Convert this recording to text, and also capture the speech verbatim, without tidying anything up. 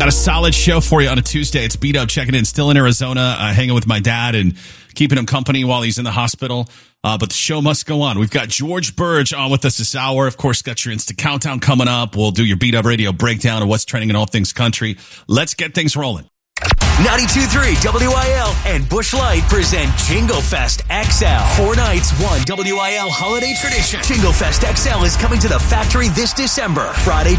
Got a solid show for you on a Tuesday. It's Beat Up checking in, still in Arizona, uh, hanging with my dad and keeping him company while he's in the hospital. Uh, but the show must go on. We've got George Burge on with us this hour. Of course, got your Instant Countdown coming up. We'll do your Beat Up Radio breakdown of what's trending in all things country. Let's get things rolling. ninety-two point three W I L and Busch Light present Jingle Fest X L. Four nights, one W I L holiday tradition. Jingle Fest X L is coming to the factory this December. Friday,